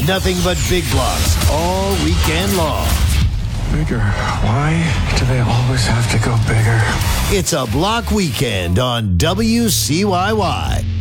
Nothing but big blocks all weekend long. Bigger. Why do they always have to go bigger? It's a block weekend on WCYY.